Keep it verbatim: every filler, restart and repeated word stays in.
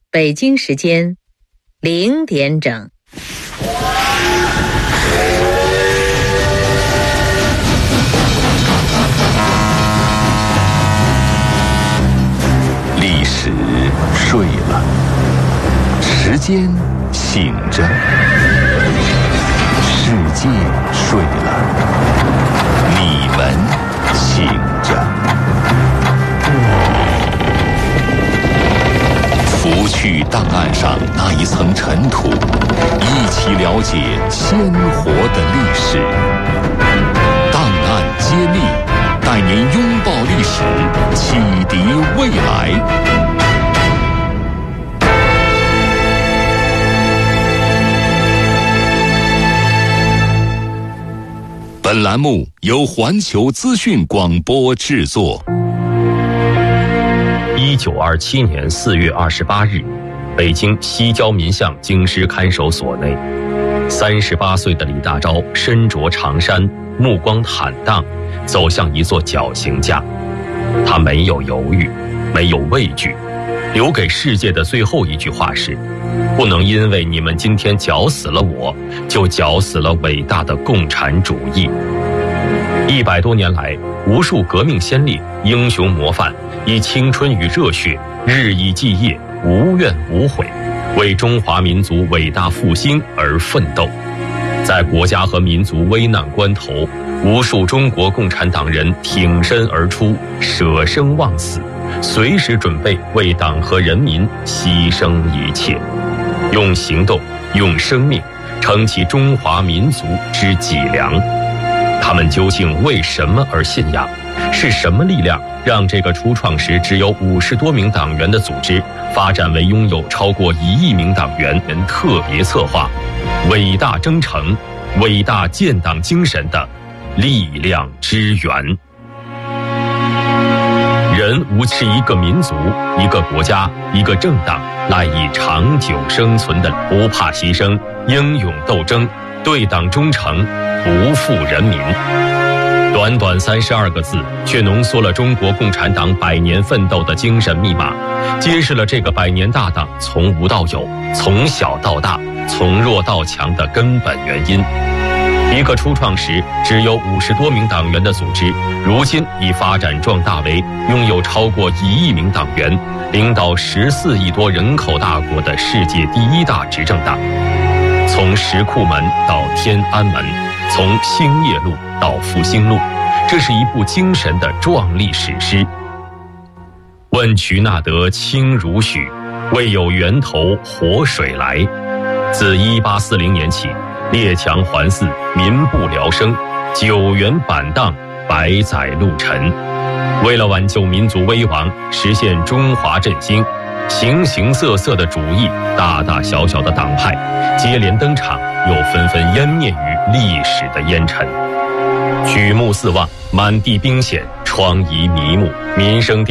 北京时间零点整。 历史睡了，时间醒着，世界睡了，你们醒着。拂去档案上那一层尘土，一起了解鲜活的历史。档案揭秘，带您拥抱历史，启迪未来。本栏目由环球资讯广播制作。 一九二七年四月二十八日，北京西郊民巷京师看守所内，三十八岁的李大钊身着长衫，目光坦荡，走向一座绞刑架。他没有犹豫，没有畏惧，留给世界的最后一句话是：不能因为你们今天绞死了我，就绞死了伟大的共产主义。一百多年来，无数革命先烈、英雄模范以青春与热血日以继夜，无怨无悔，为中华民族伟大复兴而奋斗。在国家和民族危难关头，无数中国共产党人挺身而出，舍生忘死，随时准备为党和人民牺牲一切，用行动，用生命撑起中华民族之脊梁。他们究竟为什么而信仰？是什么力量让这个初创时只有五十多名党员的组织，发展为拥有超过一亿名党员人特别策划、伟大征程、伟大建党精神的力量之源？人无是一个民族、一个国家、一个政党赖以长久生存的，不怕牺牲，英勇斗争，对党忠诚，不负人民。短短三十二个字，却浓缩了中国共产党百年奋斗的精神密码，揭示了这个百年大党从无到有、从小到大、从弱到强的根本原因。一个初创时只有五十多名党员的组织，如今已发展壮大为拥有超过一亿名党员，领导十四亿多人口大国的世界第一大执政党。从石库门到天安门，从兴业路到复兴路，这是一部精神的壮丽史诗。问渠那得清如许，为有源头活水来。自一八四零年起，列强环伺，民不聊生，九原板荡，百载路沉。为了挽救民族危亡，实现中华振兴，形形色色的主义，大大小小的党派接连登场，又纷纷湮灭于历史的烟尘。举目四望，满地兵险，疮痍迷目，民生